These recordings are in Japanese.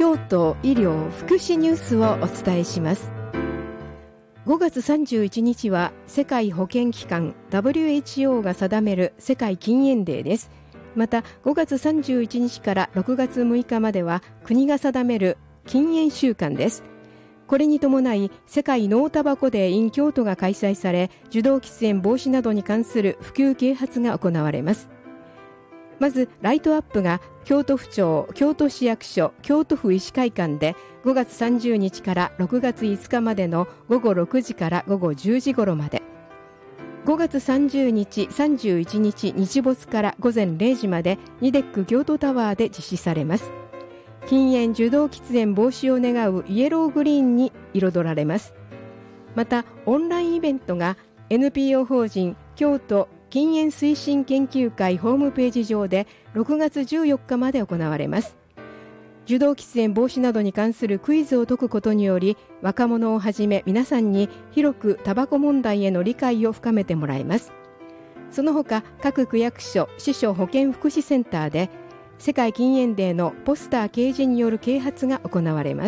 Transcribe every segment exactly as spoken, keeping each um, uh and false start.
京都医療福祉ニュースをお伝えします。ごがつさんじゅういちにちは世界保健機関 ダブリューエイチオー が定める世界禁煙デーです。またごがつさんじゅういちにちからろくがつむいかまでは国が定める禁煙週間です。これに伴い世界ノータバコデー in 京都が開催され、受動喫煙防止などに関する普及啓発が行われます。まずライトアップが京都府庁、京都市役所、京都府医師会館でごがつさんじゅうにちからろくがついつかまでのごごろくじからごごじゅうじ頃まで、ごがつさんじゅうにち、さんじゅういちにち日没からごぜんれいじまでにデック京都タワーで実施されます。禁煙受動喫煙防止を願うイエローグリーンに彩られます。またオンラインイベントが エヌピーオー 法人京都禁煙推進研究会ホームページ上でろくがつじゅうよっかまで行われます。受動喫煙防止などに関するクイズを解くことにより、若者をはじめ皆さんに広くタバコ問題への理解を深めてもらいます。その他各区役所、支所保健福祉センターで世界禁煙デーのポスター掲示による啓発が行われます。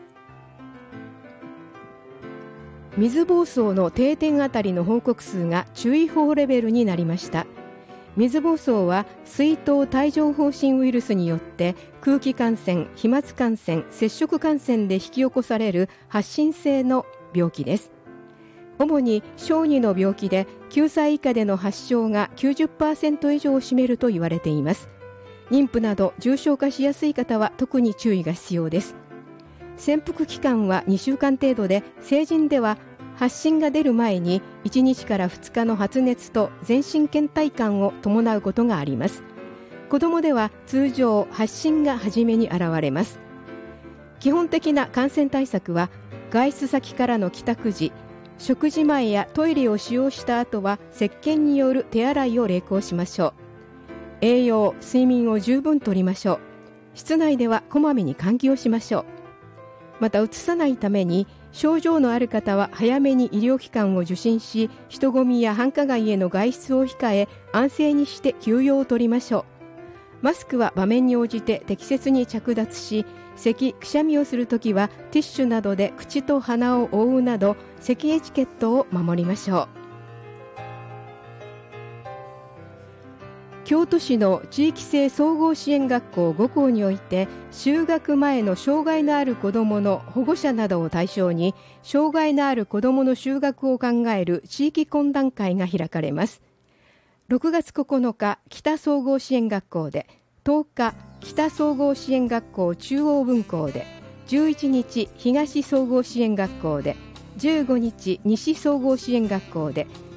水疱瘡の定点あたりの報告数が注意報レベルになりました。水疱瘡は水痘帯状疱疹ウイルスによって空気感染、飛沫感染、接触感染で引き起こされる発疹性の病気です。主に小児の病気できゅうさい以下での発症が きゅうじゅっパーセント 以上を占めると言われています。妊婦など重症化しやすい方は特に注意が必要です。潜伏期間はにしゅうかん程度で、成人では発疹が出る前にいちにちからふつかの発熱と全身倦怠感を伴うことがあります。子どもでは通常発疹が初めに現れます。基本的な感染対策は、外出先からの帰宅時、食事前やトイレを使用した後は石鹸による手洗いを励行しましょう。栄養、睡眠を十分とりましょう。室内ではこまめに換気をしましょう。また、うつさないために症状のある方は早めに医療機関を受診し、人混みや繁華街への外出を控え、安静にして休養を取りましょう。マスクは場面に応じて適切に着脱し、咳、くしゃみをするときはティッシュなどで口と鼻を覆うなど咳エチケットを守りましょう。京都市の地域性総合支援学校ごこうにおいて、就学前の障害のある子どもの保護者などを対象に、障害のある子どもの就学を考える地域懇談会が開かれます。ろくがつここのか、北総合支援学校で、とおか、北総合支援学校中央分校で、じゅういちにち、東総合支援学校で、じゅうごにち、西総合支援学校で、